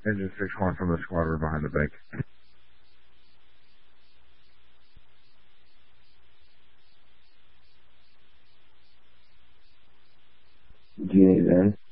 Engine 6-1 from the squadron behind the bank. Do you need in?